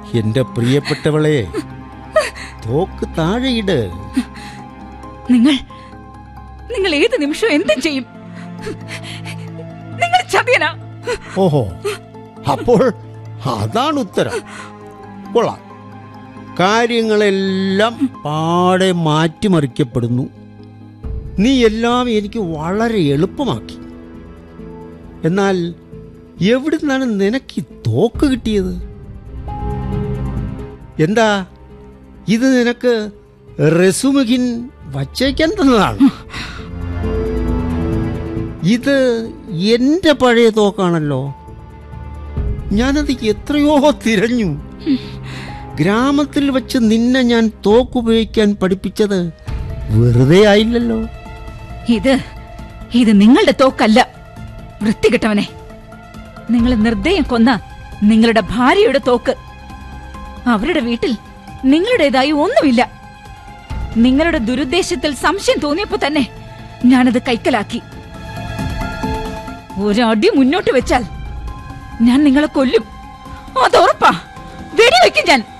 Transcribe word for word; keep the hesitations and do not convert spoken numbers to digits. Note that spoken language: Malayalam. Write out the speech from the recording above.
എന്റെ പ്രിയപ്പെട്ടവളെ, തോക്ക് താഴെയിട്. നിങ്ങൾ നിങ്ങൾ ഏത് നിമിഷം എന്തും ചെയ്യും. നിങ്ങൾ ചതിയനാ. ഓഹോ, അപ്പോൾ അതാണ് ഉത്തരം. കൊള്ളാം. കാര്യങ്ങളെല്ലാം പാടെ മാറ്റിമറിക്കപ്പെടുന്നു. നീ എല്ലാം എനിക്ക് വളരെ എളുപ്പമാക്കി. എന്നാൽ എവിടുന്നാണ് നിനക്ക് തോക്ക് കിട്ടിയത്? എന്താ ഇത്? നിനക്ക് റസുമുഖിൻ വച്ചേക്കാൻ തന്നതാണ്? ഇത് എന്റെ പഴയ തോക്കാണല്ലോ. ഞാനത് എത്രയോ തിരഞ്ഞു. ഗ്രാമത്തിൽ വച്ച് നിന്നെ ഞാൻ തോക്കുപയോഗിക്കാൻ പഠിപ്പിച്ചത് വെറുതെ ആയില്ലല്ലോ. ഇത് ഇത് നിങ്ങളുടെ തോക്കല്ല, വൃത്തികെട്ടവനെ. നിങ്ങൾ നിർദ്ദയം കൊന്ന നിങ്ങളുടെ ഭാര്യയുടെ തോക്ക്. അവരുടെ വീട്ടിൽ നിങ്ങളുടേതായി ഒന്നുമില്ല. നിങ്ങളുടെ ദുരുദ്ദേശത്തിൽ സംശയം തോന്നിയപ്പോ തന്നെ ഞാനത് കൈക്കലാക്കി. ഒരടി മുന്നോട്ട് വെച്ചാൽ ഞാൻ നിങ്ങളെ കൊല്ലും. അതുറപ്പാ. വെടിവെക്കും ഞാൻ.